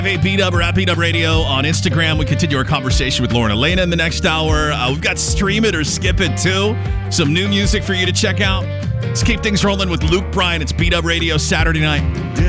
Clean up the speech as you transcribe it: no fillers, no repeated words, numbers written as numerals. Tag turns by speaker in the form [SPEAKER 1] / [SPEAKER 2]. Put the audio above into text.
[SPEAKER 1] Hey, B-Dub or at B-Dub Radio on Instagram. We continue our conversation with Lauren Elena in the next hour. We've got Stream It or Skip It, too. Some new music for you to check out. Let's keep things rolling with Luke Bryan. It's B-Dub Radio Saturday night.